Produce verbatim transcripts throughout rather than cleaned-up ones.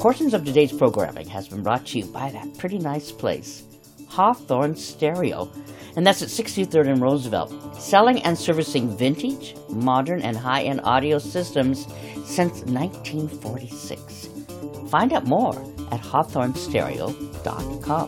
Portions of today's programming has been brought to you by that pretty nice place, Hawthorne Stereo, and that's at sixty-third and Roosevelt, selling and servicing vintage, modern, and high-end audio systems since nineteen forty-six. Find out more at hawthorne stereo dot com.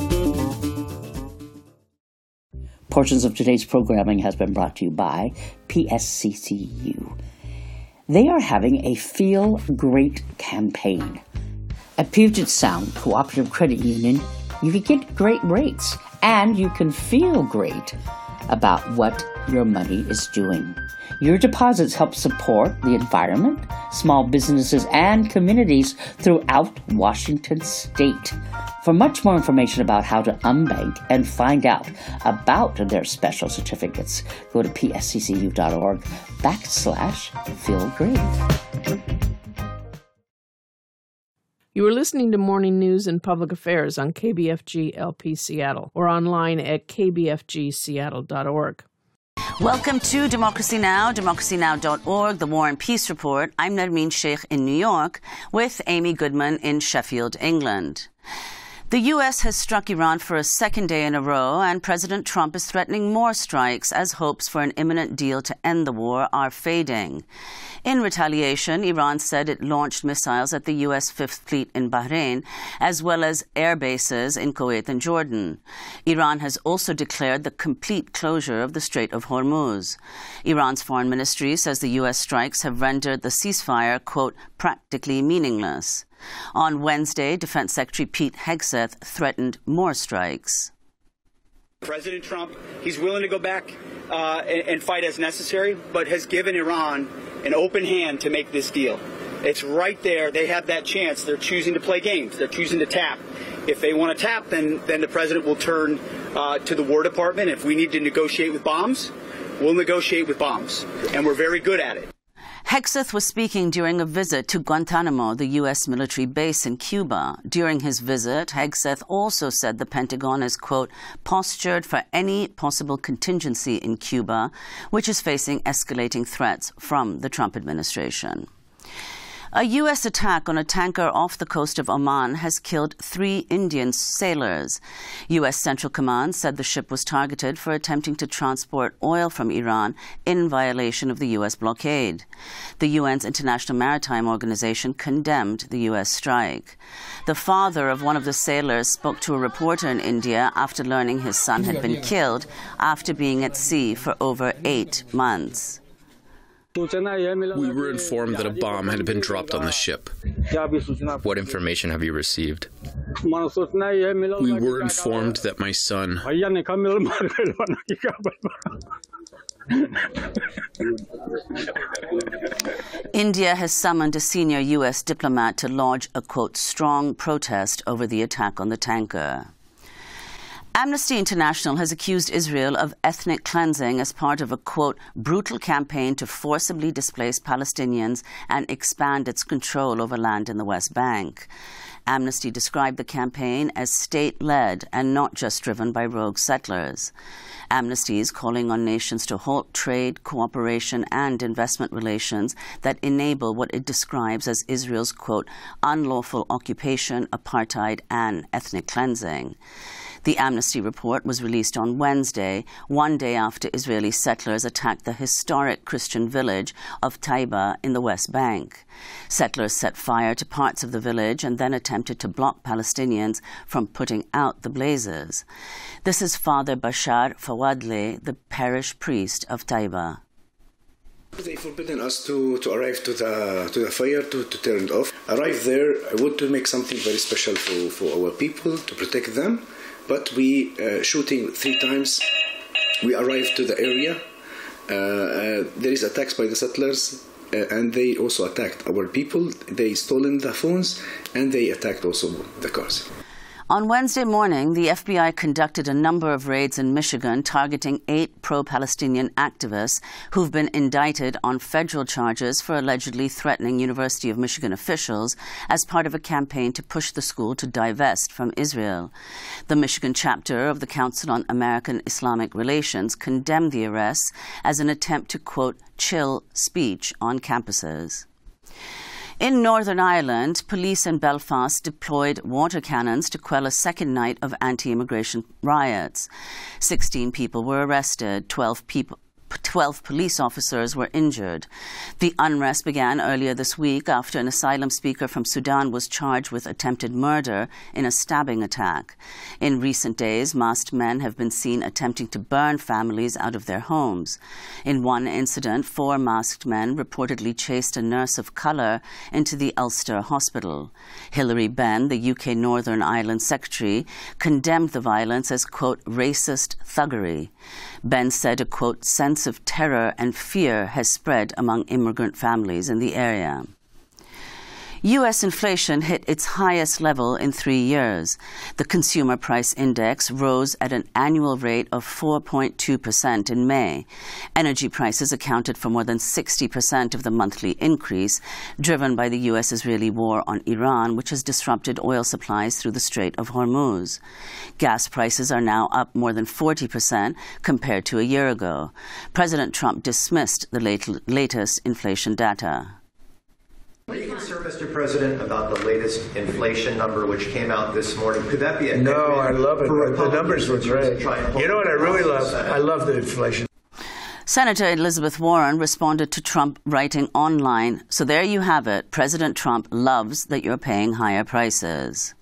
Portions of today's programming has been brought to you by P S C C U. They are having a Feel Great campaign. At Puget Sound Cooperative Credit Union, you can get great rates, and you can feel great about what your money is doing. Your deposits help support the environment, small businesses, and communities throughout Washington State. For much more information about how to unbank and find out about their special certificates, go to psccu.org backslash feel great. You are listening to Morning News and Public Affairs on K B F G L P Seattle or online at k b f g seattle dot org. Welcome to Democracy Now!, democracy now dot org, the War and Peace Report. I'm Nermeen Sheikh in New York with Amy Goodman in Sheffield, England. The U S has struck Iran for a second day in a row, and President Trump is threatening more strikes as hopes for an imminent deal to end the war are fading. In retaliation, Iran said it launched missiles at the U S Fifth Fleet in Bahrain, as well as air bases in Kuwait and Jordan. Iran has also declared the complete closure of the Strait of Hormuz. Iran's foreign ministry says the U S strikes have rendered the ceasefire, quote, practically meaningless. On Wednesday, Defense Secretary Pete Hegseth threatened more strikes. President Trump, he's willing to go back uh, and, and fight as necessary, but has given Iran an open hand to make this deal. It's right there. They have that chance. They're choosing to play games. They're choosing to tap. If they want to tap, then, then the president will turn uh, to the War Department. If we need to negotiate with bombs, we'll negotiate with bombs. And we're very good at it. Hegseth was speaking during a visit to Guantanamo, the U S military base in Cuba. During his visit, Hegseth also said the Pentagon is, quote, postured for any possible contingency in Cuba, which is facing escalating threats from the Trump administration. A U S attack on a tanker off the coast of Oman has killed three Indian sailors. U S Central Command said the ship was targeted for attempting to transport oil from Iran in violation of the U S blockade. The U N's International Maritime Organization condemned the U S strike. The father of one of the sailors spoke to a reporter in India after learning his son had been killed after being at sea for over eight months. We were informed that a bomb had been dropped on the ship. What information have you received? We were informed that my son... India has summoned a senior U S diplomat to lodge a, quote, strong protest over the attack on the tanker. Amnesty International has accused Israel of ethnic cleansing as part of a, quote, brutal campaign to forcibly displace Palestinians and expand its control over land in the West Bank. Amnesty described the campaign as state-led and not just driven by rogue settlers. Amnesty is calling on nations to halt trade, cooperation, and investment relations that enable what it describes as Israel's, quote, unlawful occupation, apartheid, and ethnic cleansing. The Amnesty report was released on Wednesday, one day after Israeli settlers attacked the historic Christian village of Taiba in the West Bank. Settlers set fire to parts of the village and then attempted to block Palestinians from putting out the blazes. This is Father Bashar Fawadle, the parish priest of Taiba. They forbidden us to, to arrive to the to the fire to, to turn it off. Arrive there, I want to make something very special for, for our people, to protect them. But we uh, shooting three times. We arrived to the area. Uh, uh, there is attacks by the settlers, uh, and they also attacked our people. They stolen the phones, and they attacked also the cars. On Wednesday morning, the F B I conducted a number of raids in Michigan targeting eight pro-Palestinian activists who've been indicted on federal charges for allegedly threatening University of Michigan officials as part of a campaign to push the school to divest from Israel. The Michigan chapter of the Council on American Islamic Relations condemned the arrests as an attempt to, quote, chill speech on campuses. In Northern Ireland, police in Belfast deployed water cannons to quell a second night of anti-immigration riots. Sixteen people were arrested, twelve people twelve police officers were injured. The unrest began earlier this week after an asylum seeker from Sudan was charged with attempted murder in a stabbing attack. In recent days, masked men have been seen attempting to burn families out of their homes. In one incident, four masked men reportedly chased a nurse of colour into the Ulster hospital. Hilary Benn, the U K Northern Ireland Secretary, condemned the violence as, quote, racist thuggery. Benn said a, quote, sense of terror and fear has spread among immigrant families in the area. U S inflation hit its highest level in three years. The Consumer Price Index rose at an annual rate of four point two percent in May. Energy prices accounted for more than sixty percent of the monthly increase, driven by the U S Israeli war on Iran, which has disrupted oil supplies through the Strait of Hormuz. Gas prices are now up more than forty percent compared to a year ago. President Trump dismissed the late, latest inflation data. Are you concerned, Mister President, about the latest inflation number which came out this morning? Could that be a no? I love it. The numbers were great. You know what I really love? I love the inflation. Senator Elizabeth Warren responded to Trump writing online, so there you have it. President Trump loves that you're paying higher prices.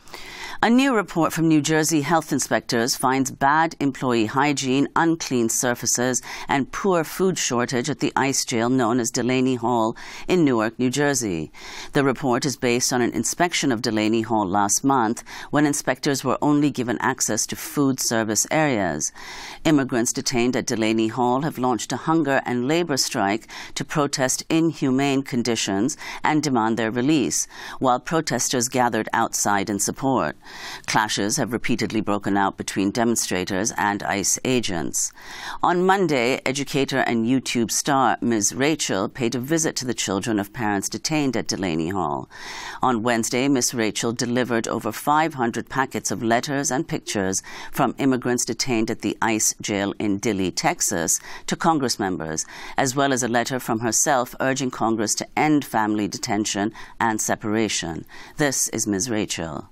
A new report from New Jersey health inspectors finds bad employee hygiene, unclean surfaces, and poor food shortage at the ICE jail known as Delaney Hall in Newark, New Jersey. The report is based on an inspection of Delaney Hall last month when inspectors were only given access to food service areas. Immigrants detained at Delaney Hall have launched a hunger and labor strike to protest inhumane conditions and demand their release, while protesters gathered outside in support. Clashes have repeatedly broken out between demonstrators and ICE agents. On Monday, educator and YouTube star Miz Rachel paid a visit to the children of parents detained at Delaney Hall. On Wednesday, Miz Rachel delivered over five hundred packets of letters and pictures from immigrants detained at the ICE jail in Dilley, Texas, to Congress members, as well as a letter from herself urging Congress to end family detention and separation. This is Miz Rachel.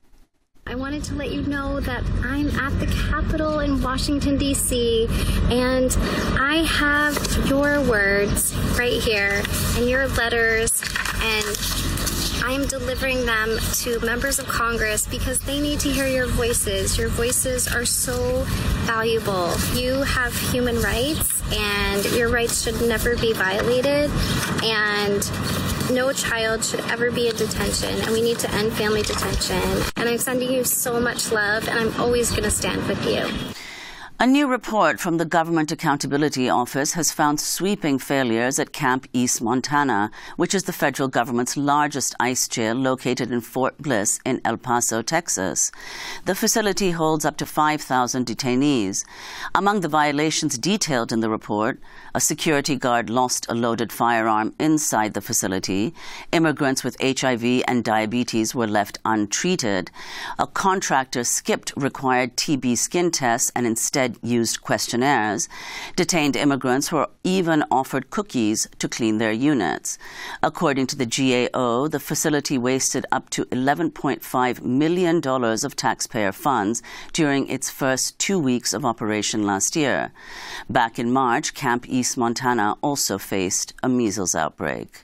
I wanted to let you know that I'm at the Capitol in Washington, D C, and I have your words right here and your letters, and I'm delivering them to members of Congress because they need to hear your voices. Your voices are so valuable. You have human rights, and your rights should never be violated, and no child should ever be in detention, and we need to end family detention. And I'm sending you so much love, and I'm always going to stand with you. A new report from the Government Accountability Office has found sweeping failures at Camp East Montana, which is the federal government's largest ICE jail located in Fort Bliss in El Paso, Texas. The facility holds up to five thousand detainees. Among the violations detailed in the report, a security guard lost a loaded firearm inside the facility, immigrants with H I V and diabetes were left untreated, a contractor skipped required T B skin tests and instead used questionnaires. Detained immigrants were even offered cookies to clean their units. According to the G A O, the facility wasted up to eleven point five million dollars of taxpayer funds during its first two weeks of operation last year. Back in March, Camp East Montana also faced a measles outbreak.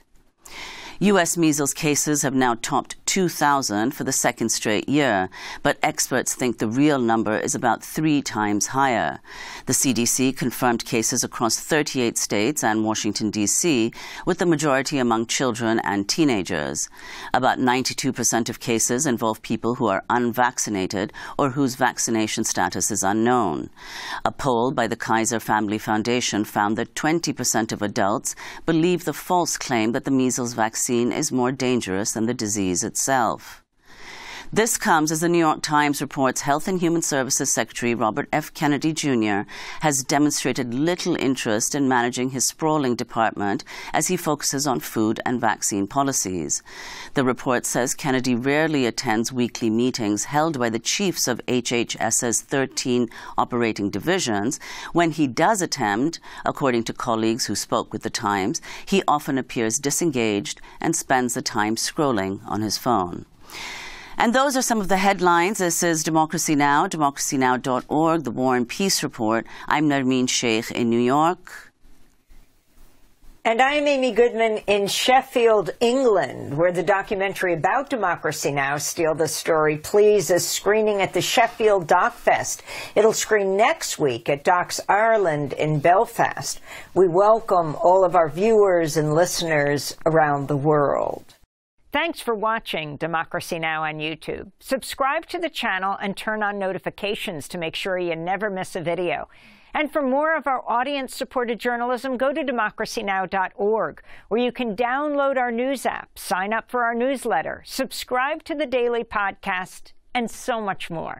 U S measles cases have now topped two thousand for the second straight year, but experts think the real number is about three times higher. The C D C confirmed cases across thirty-eight states and Washington, D C, with the majority among children and teenagers. About ninety-two percent of cases involve people who are unvaccinated or whose vaccination status is unknown. A poll by the Kaiser Family Foundation found that twenty percent of adults believe the false claim that the measles vaccine is more dangerous than the disease itself. This comes as the New York Times reports Health and Human Services Secretary Robert F. Kennedy Junior has demonstrated little interest in managing his sprawling department as he focuses on food and vaccine policies. The report says Kennedy rarely attends weekly meetings held by the chiefs of H H S's thirteen operating divisions. When he does attend, according to colleagues who spoke with the Times, he often appears disengaged and spends the time scrolling on his phone. And those are some of the headlines. This is Democracy Now!, democracy now dot org, the War and Peace Report. I'm Nermeen Sheikh in New York. And I'm Amy Goodman in Sheffield, England, where the documentary about Democracy Now! Steal the Story, Please is screening at the Sheffield DocFest. It'll screen next week at Docs Ireland in Belfast. We welcome all of our viewers and listeners around the world. Thanks for watching Democracy Now! On YouTube. Subscribe to the channel and turn on notifications to make sure you never miss a video. And for more of our audience-supported journalism, go to democracy now dot org, where you can download our news app, sign up for our newsletter, subscribe to the daily podcast, and so much more.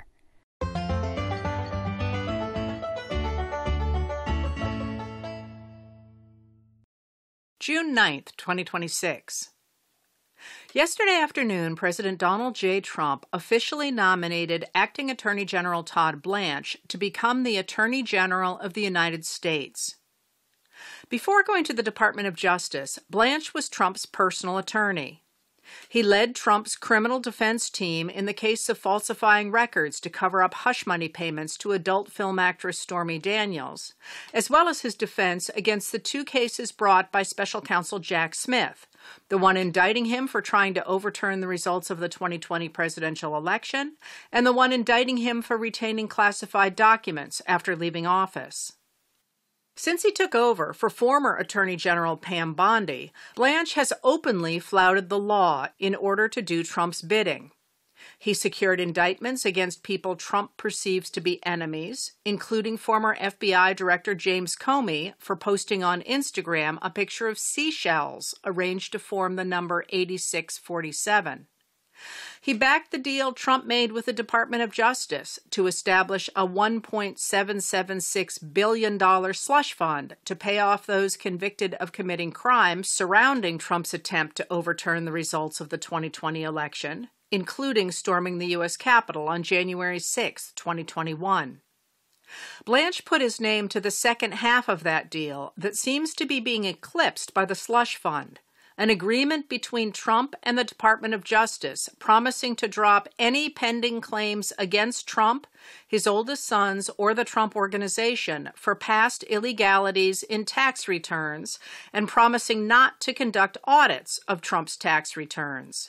June ninth, twenty twenty-six. Yesterday afternoon, President Donald J. Trump officially nominated Acting Attorney General Todd Blanche to become the Attorney General of the United States. Before going to the Department of Justice, Blanche was Trump's personal attorney. He led Trump's criminal defense team in the case of falsifying records to cover up hush money payments to adult film actress Stormy Daniels, as well as his defense against the two cases brought by Special Counsel Jack Smith, the one indicting him for trying to overturn the results of the twenty twenty presidential election, and the one indicting him for retaining classified documents after leaving office. Since he took over for former Attorney General Pam Bondi, Blanche has openly flouted the law in order to do Trump's bidding. He secured indictments against people Trump perceives to be enemies, including former F B I Director James Comey for posting on Instagram a picture of seashells arranged to form the number eighty-six forty-seven. He backed the deal Trump made with the Department of Justice to establish a one point seven seven six billion dollars slush fund to pay off those convicted of committing crimes surrounding Trump's attempt to overturn the results of the twenty twenty election, including storming the U S Capitol on January sixth, twenty twenty-one. Blanche put his name to the second half of that deal that seems to be being eclipsed by the slush fund, an agreement between Trump and the Department of Justice promising to drop any pending claims against Trump, his oldest sons, or the Trump Organization for past illegalities in tax returns, and promising not to conduct audits of Trump's tax returns.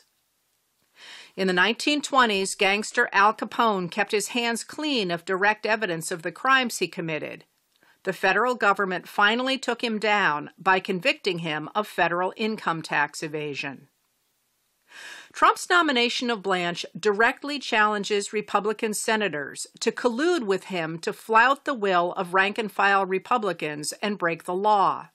In the nineteen twenties, gangster Al Capone kept his hands clean of direct evidence of the crimes he committed. The federal government finally took him down by convicting him of federal income tax evasion. Trump's nomination of Blanche directly challenges Republican senators to collude with him to flout the will of rank-and-file Republicans and break the law.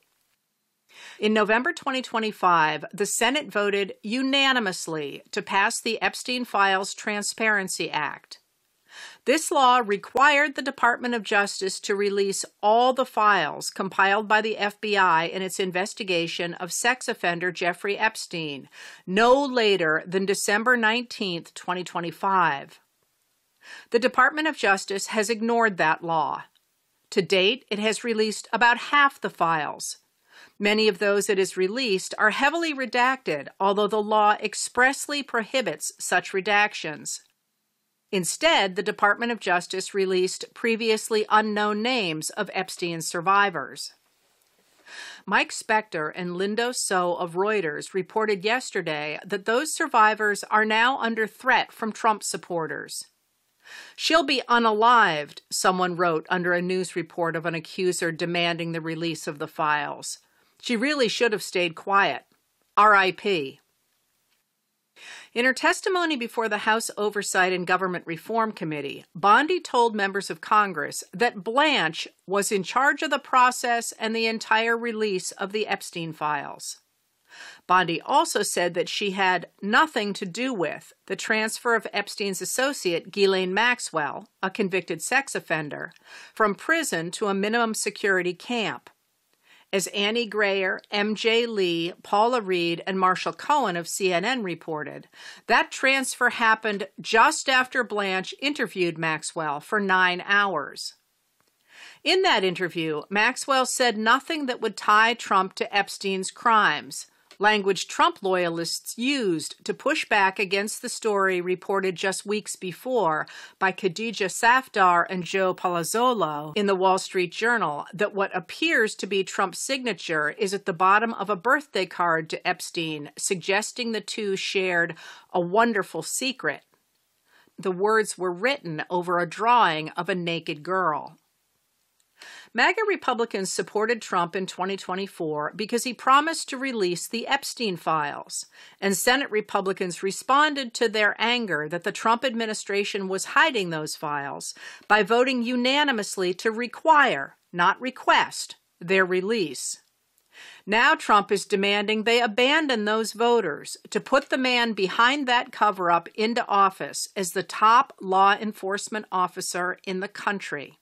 In November twenty twenty-five, the Senate voted unanimously to pass the Epstein Files Transparency Act. This law required the Department of Justice to release all the files compiled by the F B I in its investigation of sex offender Jeffrey Epstein, no later than December nineteenth, twenty twenty-five. The Department of Justice has ignored that law. To date, it has released about half the files. Many of those it has released are heavily redacted, although the law expressly prohibits such redactions. Instead, the Department of Justice released previously unknown names of Epstein's survivors. Mike Spector and Lindo So of Reuters reported yesterday that those survivors are now under threat from Trump supporters. "She'll be unalived," someone wrote under a news report of an accuser demanding the release of the files. "She really should have stayed quiet. R I P" In her testimony before the House Oversight and Government Reform Committee, Bondi told members of Congress that Blanche was in charge of the process and the entire release of the Epstein files. Bondi also said that she had nothing to do with the transfer of Epstein's associate, Ghislaine Maxwell, a convicted sex offender, from prison to a minimum security camp. As Annie Grayer, M J Lee, Paula Reed, and Marshall Cohen of C N N reported, that transfer happened just after Blanche interviewed Maxwell for nine hours. In that interview, Maxwell said nothing that would tie Trump to Epstein's crimes, language Trump loyalists used to push back against the story reported just weeks before by Khadija Safdar and Joe Palazzolo in the Wall Street Journal that what appears to be Trump's signature is at the bottom of a birthday card to Epstein, suggesting the two shared a wonderful secret. The words were written over a drawing of a naked girl. MAGA Republicans supported Trump in twenty twenty-four because he promised to release the Epstein files, and Senate Republicans responded to their anger that the Trump administration was hiding those files by voting unanimously to require, not request, their release. Now Trump is demanding they abandon those voters to put the man behind that cover-up into office as the top law enforcement officer in the country.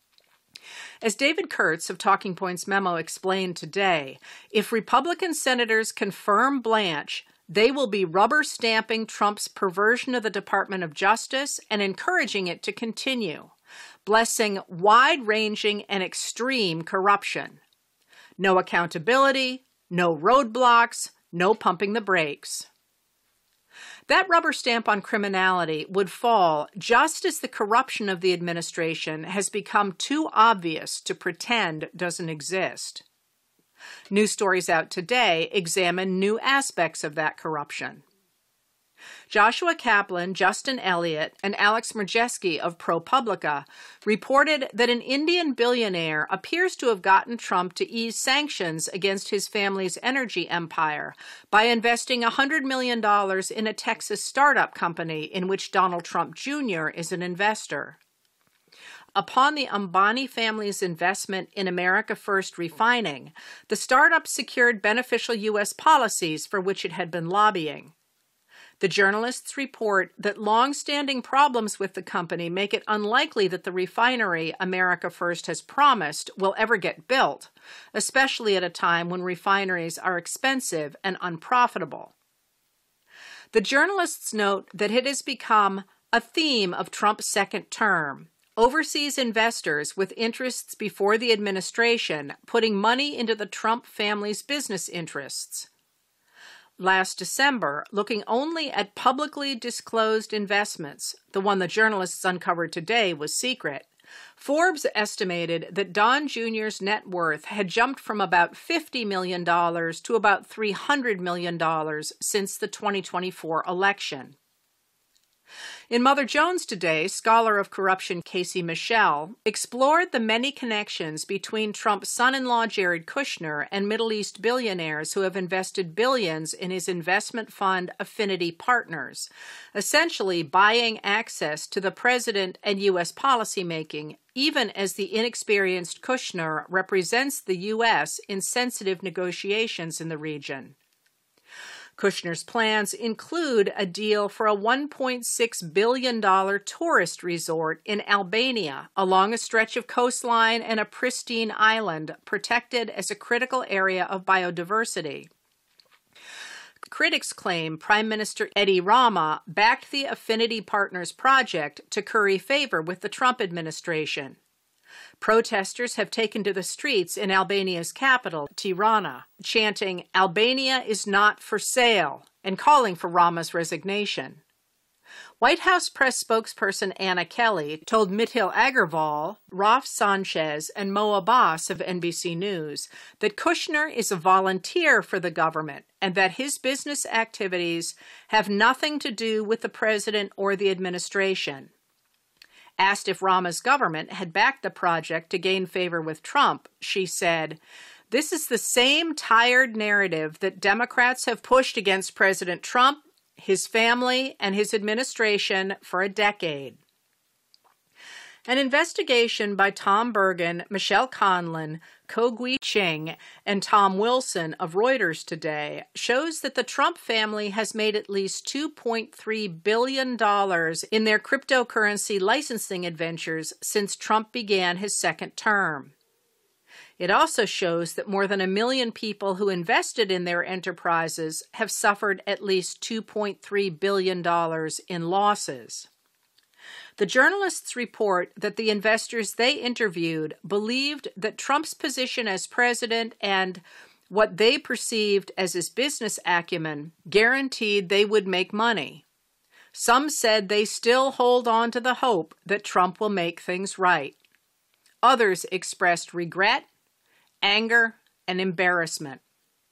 As David Kurtz of Talking Points Memo explained today, if Republican senators confirm Blanche, they will be rubber stamping Trump's perversion of the Department of Justice and encouraging it to continue, blessing wide-ranging and extreme corruption. No accountability, no roadblocks, no pumping the brakes. That rubber stamp on criminality would fall just as the corruption of the administration has become too obvious to pretend doesn't exist. News stories out today examine new aspects of that corruption. Joshua Kaplan, Justin Elliott, and Alex Merjesky of ProPublica reported that an Indian billionaire appears to have gotten Trump to ease sanctions against his family's energy empire by investing one hundred million dollars in a Texas startup company in which Donald Trump Junior is an investor. Upon the Ambani family's investment in America First Refining, the startup secured beneficial U S policies for which it had been lobbying. The journalists report that long-standing problems with the company make it unlikely that the refinery America First has promised will ever get built, especially at a time when refineries are expensive and unprofitable. The journalists note that it has become a theme of Trump's second term, overseas investors with interests before the administration putting money into the Trump family's business interests. Last December, looking only at publicly disclosed investments, the one the journalists uncovered today was secret, Forbes estimated that Don Junior's net worth had jumped from about fifty million dollars to about three hundred million dollars since the twenty twenty-four election. In Mother Jones today, scholar of corruption Casey Michel explored the many connections between Trump's son-in-law Jared Kushner and Middle East billionaires who have invested billions in his investment fund Affinity Partners, essentially buying access to the president and U S policymaking, even as the inexperienced Kushner represents the U S in sensitive negotiations in the region. Kushner's plans include a deal for a one point six billion dollars tourist resort in Albania along a stretch of coastline and a pristine island protected as a critical area of biodiversity. Critics claim Prime Minister Edi Rama backed the Affinity Partners project to curry favor with the Trump administration. Protesters have taken to the streets in Albania's capital, Tirana, chanting, "Albania is not for sale," and calling for Rama's resignation. White House press spokesperson Anna Kelly told Mithil Agarwal, Ralph Sanchez, and Mo Abbas of N B C News that Kushner is a volunteer for the government and that his business activities have nothing to do with the president or the administration. Asked if Rama's government had backed the project to gain favor with Trump, she said, "This is the same tired narrative that Democrats have pushed against President Trump, his family, and his administration for a decade." An investigation by Tom Bergen, Michelle Conlon, Ko-Gui Ching, and Tom Wilson of Reuters today shows that the Trump family has made at least two point three billion dollars in their cryptocurrency licensing adventures since Trump began his second term. It also shows that more than a million people who invested in their enterprises have suffered at least two point three billion dollars in losses. The journalists report that the investors they interviewed believed that Trump's position as president and what they perceived as his business acumen guaranteed they would make money. Some said they still hold on to the hope that Trump will make things right. Others expressed regret, anger, and embarrassment.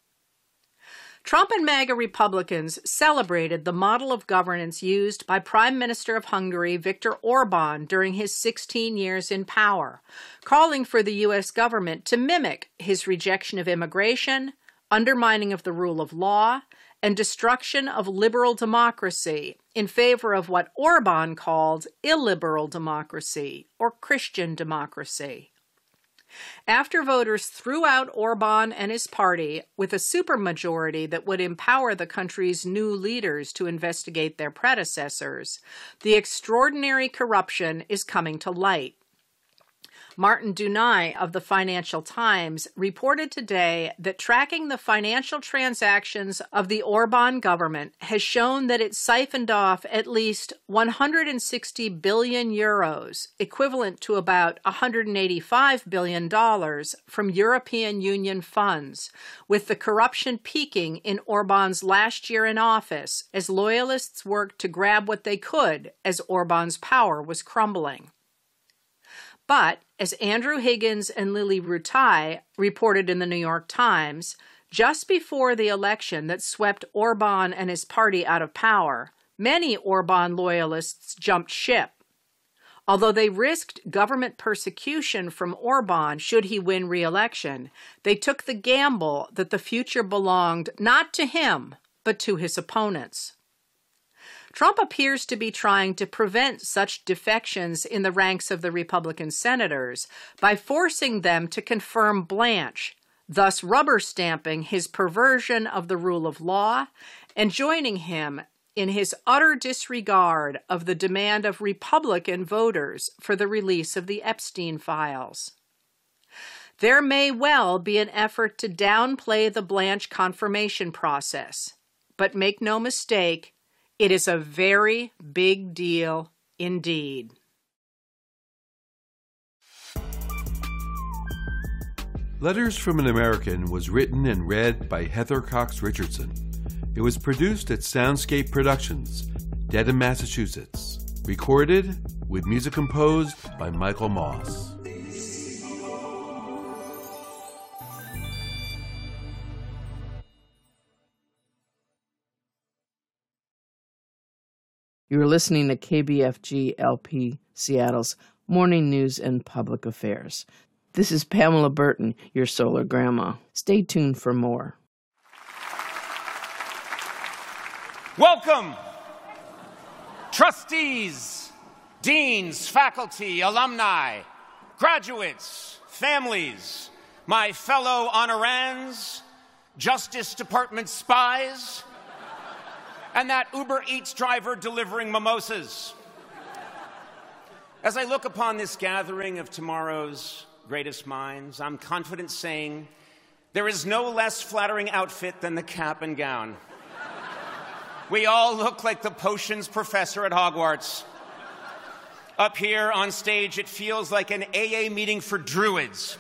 Trump and MAGA Republicans celebrated the model of governance used by Prime Minister of Hungary Viktor Orban during his sixteen years in power, calling for the U S government to mimic his rejection of immigration, undermining of the rule of law, and destruction of liberal democracy in favor of what Orban called illiberal democracy or Christian democracy. After voters threw out Orban and his party with a supermajority that would empower the country's new leaders to investigate their predecessors, the extraordinary corruption is coming to light. Martin Dunay of the Financial Times reported today that tracking the financial transactions of the Orban government has shown that it siphoned off at least one hundred sixty billion euros, equivalent to about one hundred eighty-five billion dollars, from European Union funds, with the corruption peaking in Orban's last year in office as loyalists worked to grab what they could as Orban's power was crumbling. But, as Andrew Higgins and Lily Rutai reported in the New York Times, just before the election that swept Orban and his party out of power, many Orban loyalists jumped ship. Although they risked government persecution from Orban should he win re-election, they took the gamble that the future belonged not to him, but to his opponents. Trump appears to be trying to prevent such defections in the ranks of the Republican senators by forcing them to confirm Blanche, thus rubber stamping his perversion of the rule of law and joining him in his utter disregard of the demand of Republican voters for the release of the Epstein files. There may well be an effort to downplay the Blanche confirmation process, but make no mistake, it is a very big deal indeed. Letters from an American was written and read by Heather Cox Richardson. It was produced at Soundscape Productions, Dedham, Massachusetts. Recorded with music composed by Michael Moss. You're listening to K B F G L P Seattle's Morning News and Public Affairs. This is Pamela Burton, your solar grandma. Stay tuned for more. Welcome, trustees, deans, faculty, alumni, graduates, families, my fellow honorands, Justice Department spies, and that Uber Eats driver delivering mimosas. As I look upon this gathering of tomorrow's greatest minds, I'm confident saying there is no less flattering outfit than the cap and gown. We all look like the potions professor at Hogwarts. Up here on stage, it feels like an A A meeting for druids.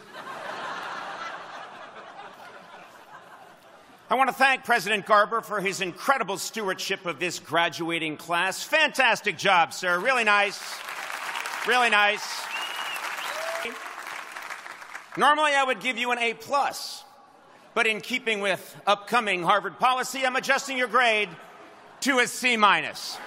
I want to thank President Garber for his incredible stewardship of this graduating class. Fantastic job, sir. Really nice. Really nice. Normally, I would give you an A plus, but in keeping with upcoming Harvard policy, I'm adjusting your grade to a C minus.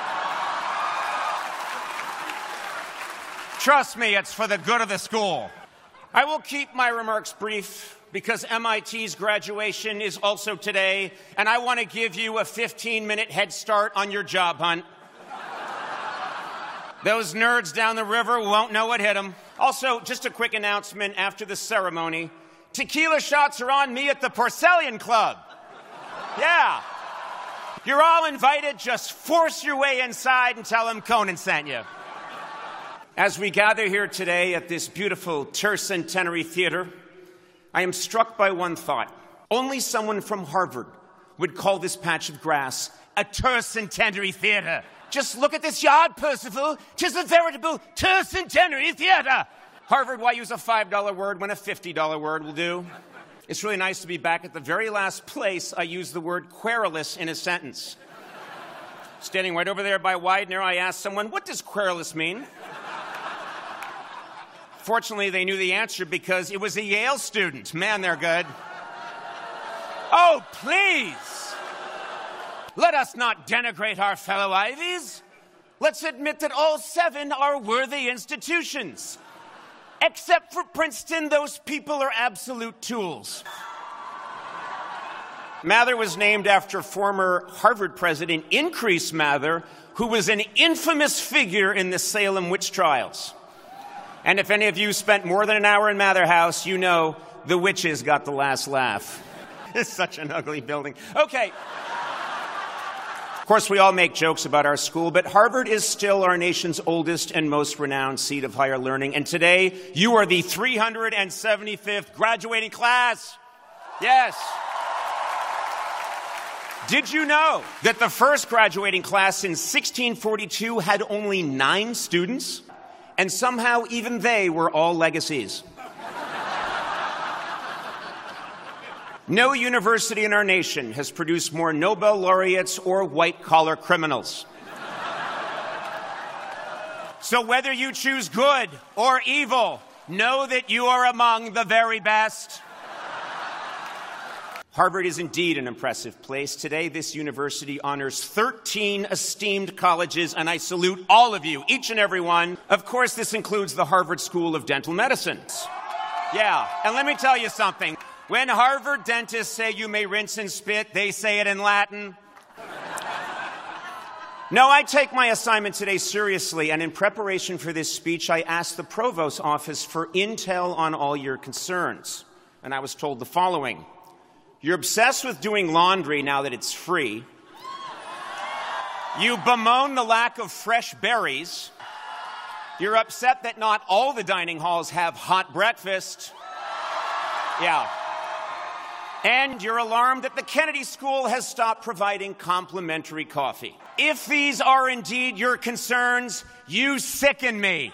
Trust me, it's for the good of the school. I will keep my remarks brief because M I T's graduation is also today, and I want to give you a fifteen-minute head start on your job hunt. Those nerds down the river won't know what hit them. Also, just a quick announcement after the ceremony. Tequila shots are on me at the Porcellian Club. Yeah. You're all invited. Just force your way inside and tell them Conan sent you. As we gather here today at this beautiful Tercentenary Theater, I am struck by one thought. Only someone from Harvard would call this patch of grass a Tercentenary Theater. Just look at this yard, Percival. 'Tis a veritable Tercentenary Theater. Harvard, why use a five dollar word when a fifty dollar word will do? It's really nice to be back at the very last place I used the word querulous in a sentence. Standing right over there by Widener, I asked someone, what does querulous mean? Fortunately, they knew the answer because it was a Yale student. Man, they're good. Oh, please. Let us not denigrate our fellow Ivies. Let's admit that all seven are worthy institutions. Except for Princeton, those people are absolute tools. Mather was named after former Harvard president Increase Mather, who was an infamous figure in the Salem witch trials. And if any of you spent more than an hour in Mather House, you know the witches got the last laugh. It's such an ugly building. Okay. Of course, we all make jokes about our school, but Harvard is still our nation's oldest and most renowned seat of higher learning. And today, you are the three hundred seventy-fifth graduating class. Yes. Did you know that the first graduating class in sixteen forty-two had only nine students? And somehow even they were all legacies. No university in our nation has produced more Nobel laureates or white-collar criminals. So whether you choose good or evil, know that you are among the very best. Harvard is indeed an impressive place. Today, this university honors thirteen esteemed colleges, and I salute all of you, each and every one. Of course, this includes the Harvard School of Dental Medicine. Yeah, and let me tell you something. When Harvard dentists say you may rinse and spit, they say it in Latin. No, I take my assignment today seriously, and in preparation for this speech, I asked the provost's office for intel on all your concerns. And I was told the following. You're obsessed with doing laundry now that it's free. You bemoan the lack of fresh berries. You're upset that not all the dining halls have hot breakfast. Yeah. And you're alarmed that the Kennedy School has stopped providing complimentary coffee. If these are indeed your concerns, you sicken me.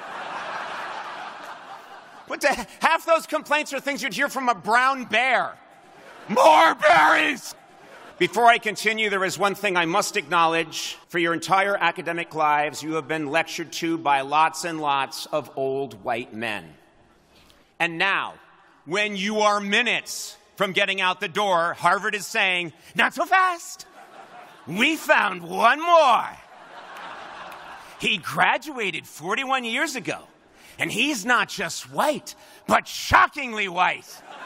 What the, half those complaints are things you'd hear from a brown bear. More berries! Before I continue, there is one thing I must acknowledge. For your entire academic lives, you have been lectured to by lots and lots of old white men. And now, when you are minutes from getting out the door, Harvard is saying, not so fast. We found one more. He graduated forty-one years ago, and he's not just white, but shockingly white.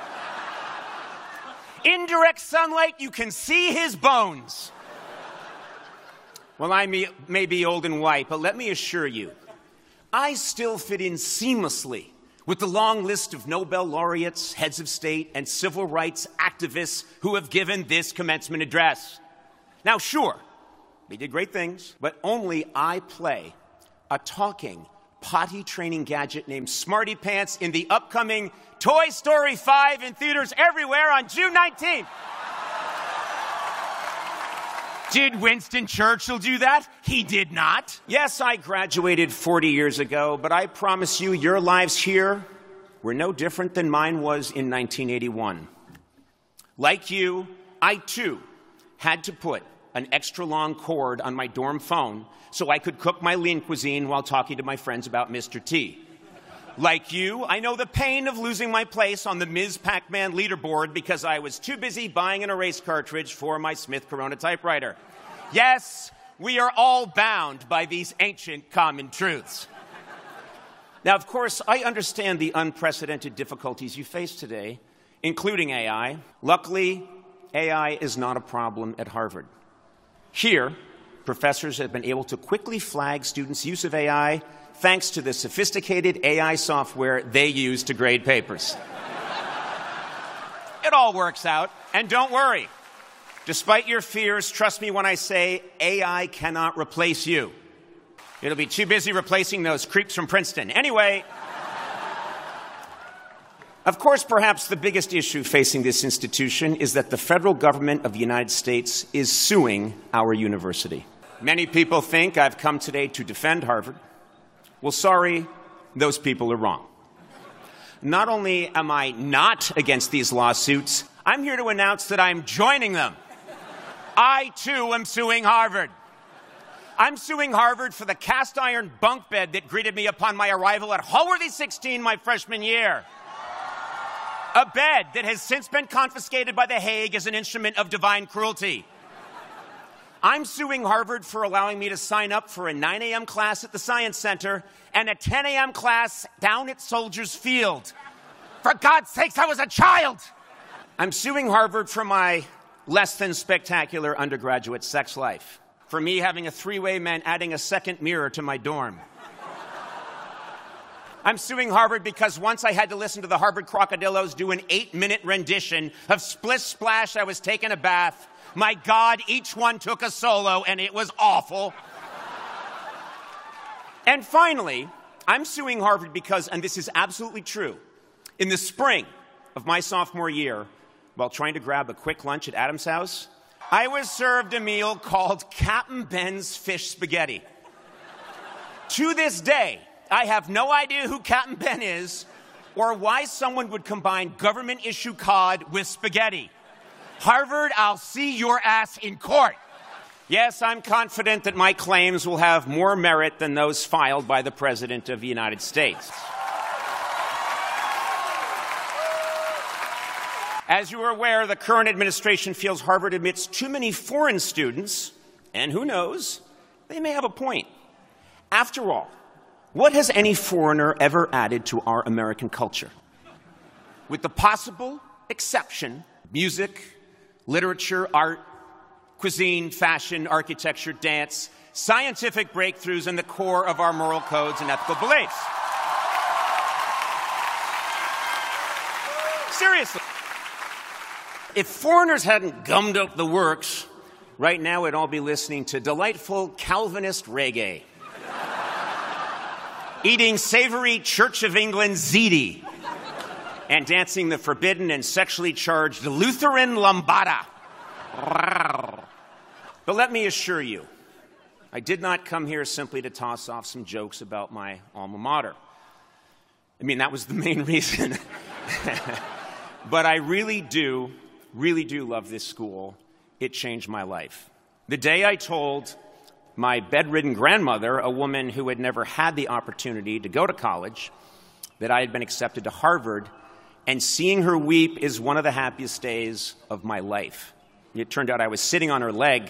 In direct sunlight, you can see his bones. Well, I may, may be old and white, but let me assure you, I still fit in seamlessly with the long list of Nobel laureates, heads of state, and civil rights activists who have given this commencement address. Now, sure, they did great things, but only I play a talking, potty-training gadget named Smarty Pants in the upcoming Toy Story five in theaters everywhere on June nineteenth. Did Winston Churchill do that? He did not. Yes, I graduated forty years ago, but I promise you, your lives here were no different than mine was in nineteen eighty-one. Like you, I too had to put an extra long cord on my dorm phone so I could cook my lean cuisine while talking to my friends about Mister T. Like you, I know the pain of losing my place on the Miz Pac-Man leaderboard because I was too busy buying an erase cartridge for my Smith Corona typewriter. Yes, we are all bound by these ancient common truths. Now, of course, I understand the unprecedented difficulties you face today, including A I. Luckily, A I is not a problem at Harvard. Here, professors have been able to quickly flag students' use of A I thanks to the sophisticated A I software they use to grade papers. It all works out, and don't worry. Despite your fears, trust me when I say A I cannot replace you. It'll be too busy replacing those creeps from Princeton. Anyway, of course, perhaps the biggest issue facing this institution is that the federal government of the United States is suing our university. Many people think I've come today to defend Harvard. Well, sorry, those people are wrong. Not only am I not against these lawsuits, I'm here to announce that I'm joining them. I, too, am suing Harvard. I'm suing Harvard for the cast iron bunk bed that greeted me upon my arrival at Holworthy sixteen my freshman year. A bed that has since been confiscated by The Hague as an instrument of divine cruelty. I'm suing Harvard for allowing me to sign up for a nine a m class at the Science Center and a ten a m class down at Soldiers Field. For God's sakes, I was a child! I'm suing Harvard for my less than spectacular undergraduate sex life. For me having a three-way meant adding a second mirror to my dorm. I'm suing Harvard because once I had to listen to the Harvard Crocodillos do an eight-minute rendition of Splish Splash, I Was Taking a Bath. My God, each one took a solo, and it was awful. And finally, I'm suing Harvard because, and this is absolutely true, in the spring of my sophomore year, while trying to grab a quick lunch at Adam's house, I was served a meal called Captain Ben's Fish Spaghetti. To this day, I have no idea who Captain Ben is or why someone would combine government-issue cod with spaghetti. Harvard, I'll see your ass in court. Yes, I'm confident that my claims will have more merit than those filed by the President of the United States. As you are aware, the current administration feels Harvard admits too many foreign students, and who knows, they may have a point. After all, what has any foreigner ever added to our American culture? With the possible exception, music, literature, art, cuisine, fashion, architecture, dance, scientific breakthroughs, and the core of our moral codes and ethical beliefs. Seriously. If foreigners hadn't gummed up the works, right now we'd all be listening to delightful Calvinist reggae, eating savory Church of England ziti, and dancing the forbidden and sexually charged Lutheran lambada. But let me assure you, I did not come here simply to toss off some jokes about my alma mater. I mean, that was the main reason. But I really do, really do love this school. It changed my life. The day I told my bedridden grandmother, a woman who had never had the opportunity to go to college, that I had been accepted to Harvard, and seeing her weep is one of the happiest days of my life. It turned out I was sitting on her leg.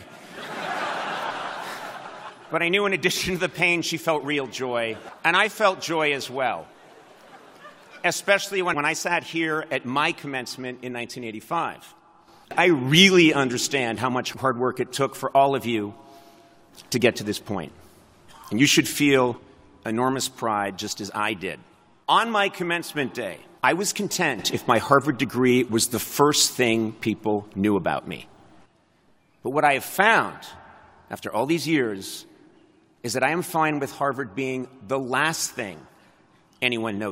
But I knew in addition to the pain, she felt real joy. And I felt joy as well. Especially when, when I sat here at my commencement in nineteen eighty-five. I really understand how much hard work it took for all of you to get to this point. And you should feel enormous pride just as I did. On my commencement day, I was content if my Harvard degree was the first thing people knew about me. But what I have found, after all these years, is that I am fine with Harvard being the last thing anyone knows.